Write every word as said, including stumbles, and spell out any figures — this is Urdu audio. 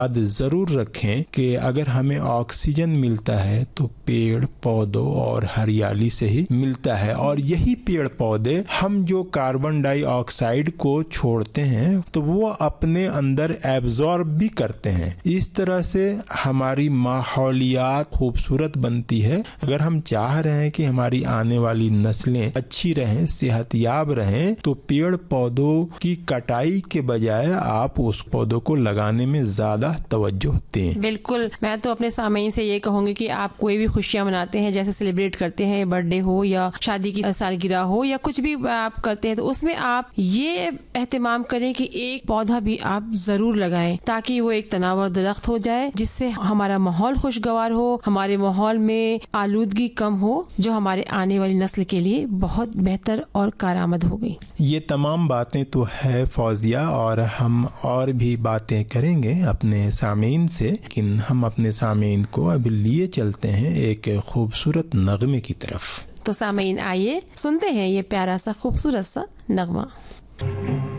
ضرور رکھیں کہ اگر ہمیں آکسیجن ملتا ہے تو پیڑ پودوں اور ہریالی سے ہی ملتا ہے، اور یہی پیڑ پودے ہم جو کاربن ڈائی آکسائڈ کو چھوڑتے ہیں تو وہ اپنے اندر ایبزارب بھی کرتے ہیں۔ اس طرح سے ہماری ماحولیات خوبصورت بنتی ہے۔ اگر ہم چاہ رہے ہیں کہ ہماری آنے والی نسلیں اچھی رہیں، صحت یاب رہیں، تو پیڑ پودوں کی کٹائی کے بجائے آپ اس پودوں کو لگانے میں زیادہ توجہ دیں۔ بالکل، میں تو اپنے سامعین سے یہ کہوں گی کہ آپ کوئی بھی خوشیاں مناتے ہیں، جیسے سیلیبریٹ کرتے ہیں، برتھ ڈے ہو یا شادی کی سالگرہ ہو یا کچھ بھی آپ کرتے ہیں، تو اس میں آپ یہ اہتمام کریں کہ ایک پودا بھی آپ ضرور لگائیں تاکہ وہ ایک تناور درخت ہو جائے، جس سے ہمارا ماحول خوشگوار ہو، ہمارے ماحول میں آلودگی کم ہو، جو ہمارے آنے والی نسل کے لیے بہت بہتر اور کارآمد ہوگی۔ یہ تمام باتیں تو ہے فوزیہ، اور ہم اور بھی باتیں کریں گے اپنے سامعین سے، لیکن ہم اپنے سامعین کو اب لیے چلتے ہیں ایک خوبصورت نغمے کی طرف۔ تو سامعین آئیے سنتے ہیں یہ پیارا سا خوبصورت سا نغمہ۔